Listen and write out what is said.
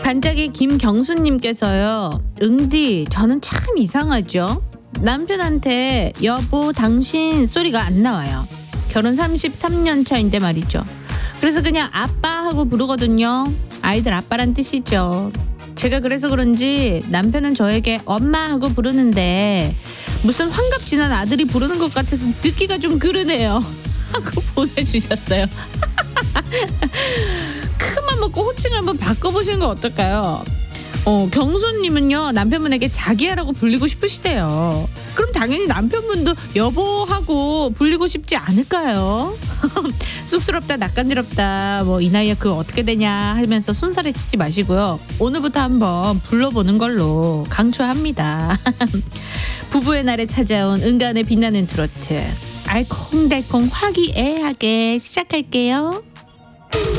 반짝이 김경수님께서요. 응디, 저는 참 이상하죠. 남편한테 여보 당신 소리가 안 나와요. 결혼 33년 차인데 말이죠. 그래서 그냥 아빠 하고 부르거든요. 아이들 아빠란 뜻이죠. 제가 그래서 그런지 남편은 저에게 엄마 하고 부르는데 무슨 환갑 지난 아들이 부르는 것 같아서 듣기가 좀 그러네요. 하고 보내주셨어요. 큰맘 먹고 호칭 한번 바꿔보시는 건 어떨까요? 경수님은요 남편분에게 자기야라고 불리고 싶으시대요. 그럼 당연히 남편분도 여보하고 불리고 싶지 않을까요? 쑥스럽다 낯간지럽다 뭐 이 나이에 그거 어떻게 되냐 하면서 손살에 치지 마시고요. 오늘부터 한번 불러보는 걸로 강추합니다. 부부의 날에 찾아온 은간의 빛나는 트로트 알콩달콩 화기애애하게 시작할게요.